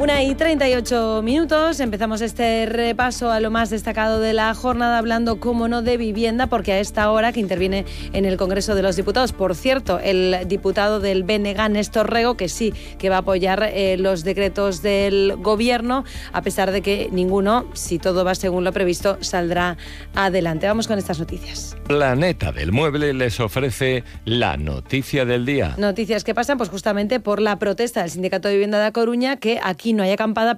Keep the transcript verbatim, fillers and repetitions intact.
Una y treinta y ocho minutos, empezamos este repaso a lo más destacado de la jornada, hablando, como no, de vivienda, porque a esta hora que interviene en el Congreso de los Diputados, por cierto, el diputado del B N G, Néstor Rego, que sí, que va a apoyar eh, los decretos del Gobierno, a pesar de que ninguno, si todo va según lo previsto, saldrá adelante. Vamos con estas noticias. Planeta del Mueble les ofrece la noticia del día. Noticias que pasan pues justamente por la protesta del Sindicato de Vivienda de A Coruña, que aquí no hay acampada,